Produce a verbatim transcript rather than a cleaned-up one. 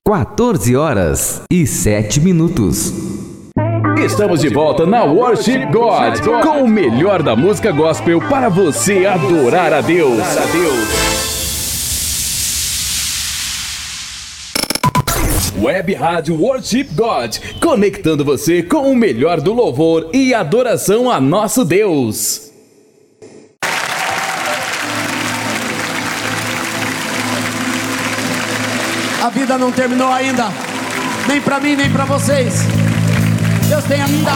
quatorze horas e sete minutos. Estamos de volta na Worship God, com o melhor da música gospel para você adorar a Deus. Web Rádio Worship God, conectando você com o melhor do louvor e adoração a nosso Deus. A vida não terminou ainda, nem pra mim, nem pra vocês. Deus tem ainda